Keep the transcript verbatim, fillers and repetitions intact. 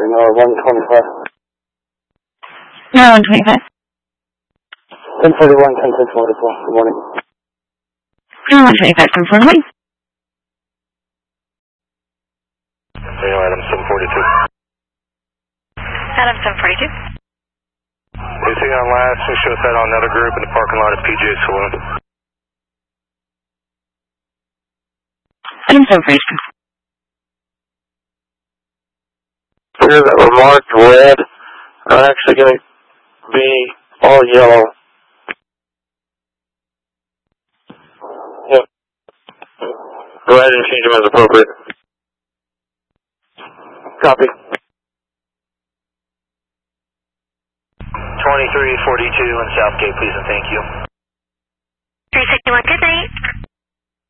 No, one twenty-five. No, one twenty-five. ten forty-one, ten forty-four. Good morning. No, one twenty-five, ten forty-one. Radio Adam seven forty-two. Adam seven forty-two. Anything on last, we show us that on another group in the parking lot of P J Saloon. Adam seven forty-two. Here that were marked red are actually going to be all yellow. Yep. Go ahead and change them as appropriate. Copy. twenty-three forty-two in Southgate, please and thank you. three sixty-one, good night.